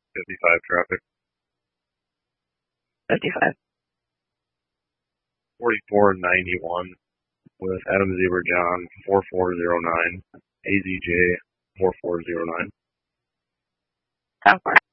55 traffic. 55. 4491 with Adam Zebra John 4409, AZJ 4409. 10-4.